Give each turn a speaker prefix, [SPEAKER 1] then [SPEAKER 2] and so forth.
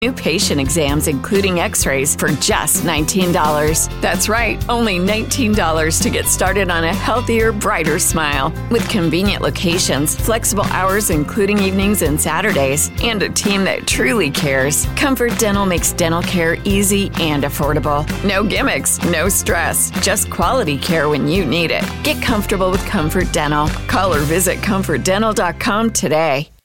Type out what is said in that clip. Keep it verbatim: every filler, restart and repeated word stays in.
[SPEAKER 1] New patient exams, including x-rays, for just nineteen dollars. That's right, only nineteen dollars to get started on a healthier, brighter smile. With convenient locations, flexible hours including evenings and Saturdays, and a team that truly cares, Comfort Dental makes dental care easy and affordable. No gimmicks, no stress, just quality care when you need it. Get comfortable with Comfort Dental. Call or visit comfort dental dot com today.